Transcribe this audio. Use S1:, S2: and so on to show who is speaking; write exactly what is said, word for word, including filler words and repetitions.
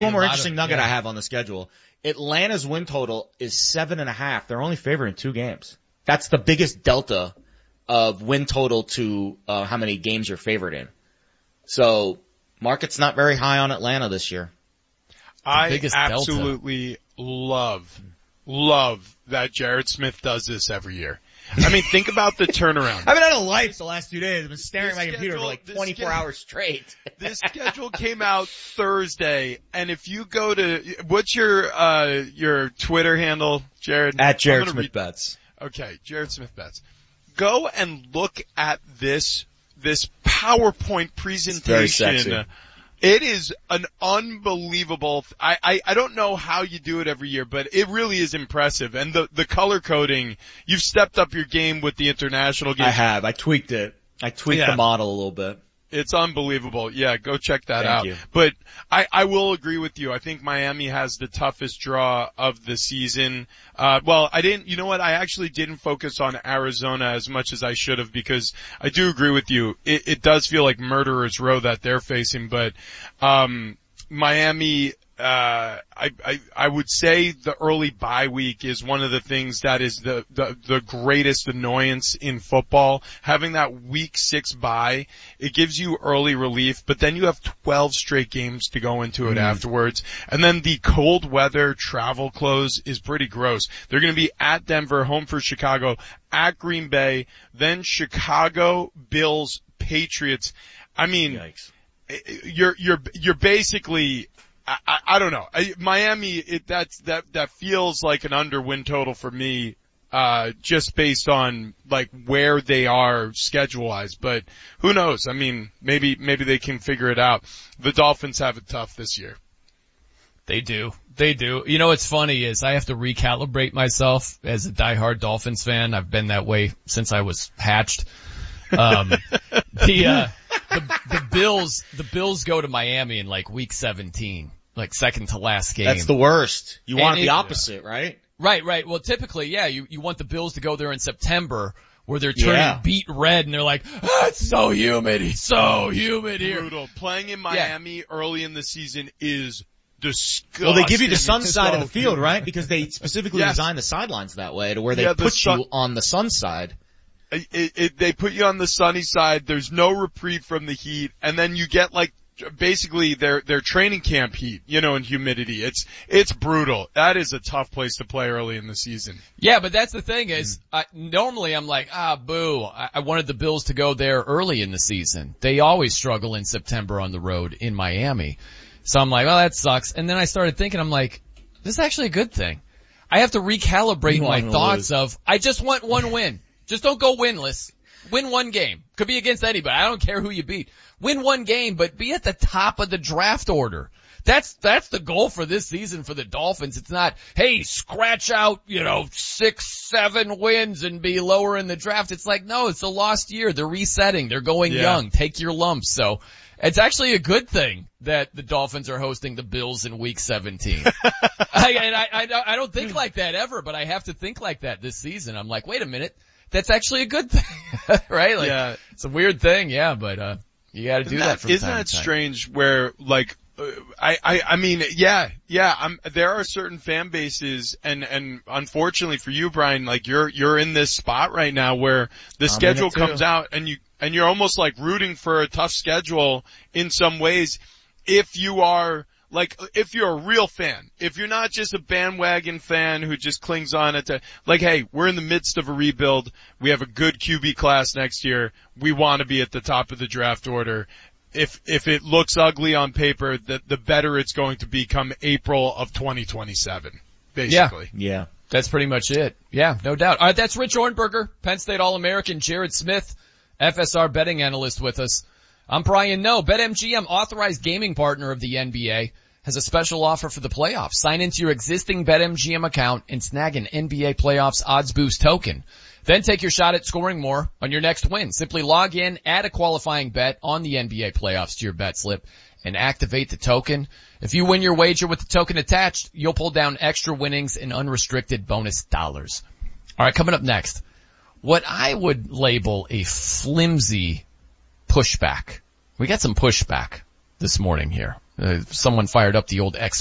S1: One more interesting of, nugget yeah. I have on the schedule. Atlanta's win total is seven and a half. They're only favored in two games. That's the biggest delta of win total to uh, how many games you're favored in. So market's not very high on Atlanta this year.
S2: I absolutely delta. love, love that Jared Smith does this every year. I mean, think about the turnaround.
S1: I've been out of lights the last two days. I've been staring at my computer for like twenty-four hours straight.
S2: This schedule came out Thursday, and if you go to, what's your, uh, your Twitter handle, Jared?
S3: At Jared Smith read, Bets.
S2: Okay, Jared Smith Bets. Go and look at this, this PowerPoint presentation.
S3: It's very sexy.
S2: It is an unbelievable, I, I, I don't know how you do it every year, but it really is impressive. And the, the color coding, you've stepped up your game with the international game.
S3: I have. I tweaked it. I tweaked yeah. the model a little bit.
S2: It's unbelievable. Yeah, go check that
S3: Thank
S2: out.
S3: You.
S2: But I, I will agree with you. I think Miami has the toughest draw of the season. Uh, well, I didn't, you know what? I actually didn't focus on Arizona as much as I should have because I do agree with you. It, it does feel like murderer's row that they're facing, but, um, Miami, uh, I, I, I would say the early bye week is one of the things that is the, the, the greatest annoyance in football. Having that week six bye, it gives you early relief, but then you have twelve straight games to go into it mm. afterwards. And then the cold weather travel close is pretty gross. They're going to be at Denver, home for Chicago, at Green Bay, then Chicago, Bills, Patriots. I mean,
S3: Yikes.
S2: you're, you're, you're basically, I, I, I don't know. I, Miami, it, that's, that, that feels like an under win total for me, uh, just based on like where they are schedule wise, but who knows? I mean, maybe, maybe they can figure it out. The Dolphins have it tough this year.
S4: They do. They do. You know what's funny is I have to recalibrate myself as a diehard Dolphins fan. I've been that way since I was hatched. Um, the, uh, the, the Bills, the Bills go to Miami in like week seventeen, like second to last game.
S1: That's the worst. You want
S4: it,
S1: the opposite, right?
S4: Right, right. Well, typically, yeah, you, you want the Bills to go there in September where they're turning
S1: yeah.
S4: beet red and they're like, ah, it's so humid. It's so humid here.
S2: Brutal. Playing in Miami yeah. early in the season is disgusting.
S1: Well, they give you the sun side so of the field, right? Because they specifically yes. designed the sidelines that way to where they yeah, the put sun- you on the sun side.
S2: It, it, they put you on the sunny side. There's no reprieve from the heat, and then you get like basically their their training camp heat, you know, and humidity. It's it's brutal. That is a tough place to play early in the season.
S4: Yeah, but that's the thing is, I, normally I'm like, ah, boo. I, I wanted the Bills to go there early in the season. They always struggle in September on the road in Miami, so I'm like, oh, that sucks. And then I started thinking, I'm like, this is actually a good thing. I have to recalibrate my thoughts lose. of I just want one win. Just don't go winless. Win one game. Could be against anybody. I don't care who you beat. Win one game, but be at the top of the draft order. That's, that's the goal for this season for the Dolphins. It's not, hey, scratch out, you know, six, seven wins and be lower in the draft. It's like, no, it's a lost year. They're resetting. They're going yeah. young. Take your lumps. So it's actually a good thing that the Dolphins are hosting the Bills in week seventeen. I, and I, I, I don't think like that ever, but I have to think like that this season. I'm like, wait a minute. That's actually a good thing, right? Like,
S2: yeah.
S4: It's a weird thing, yeah, but, uh, you gotta do
S2: isn't
S4: that,
S2: that
S4: from
S2: Isn't
S4: time
S2: that
S4: to time.
S2: strange where, like, uh, I, I, I mean, yeah, yeah, I'm, there are certain fan bases and, and unfortunately for you, Brian, like you're, you're in this spot right now where the
S1: I'm
S2: schedule comes out and you, and you're almost like rooting for a tough schedule in some ways if you are, like, if you're a real fan, if you're not just a bandwagon fan who just clings on it to, like, hey, we're in the midst of a rebuild. We have a good Q B class next year. We want to be at the top of the draft order. If, if it looks ugly on paper, the, the better it's going to be come April of twenty twenty-seven, basically.
S1: Yeah. Yeah.
S4: That's pretty much it. Yeah, no doubt. All right, that's Rich Ornberger, Penn State All-American, Jared Smith, F S R betting analyst with us. I'm Brian No. BetMGM, authorized gaming partner of the N B A, has a special offer for the playoffs. Sign into your existing BetMGM account and snag an N B A Playoffs Odds Boost token. Then take your shot at scoring more on your next win. Simply log in, add a qualifying bet on the N B A Playoffs to your bet slip, and activate the token. If you win your wager with the token attached, you'll pull down extra winnings and unrestricted bonus dollars. All right, coming up next, what I would label a flimsy pushback. We got some pushback this morning here. Uh, someone fired up the old X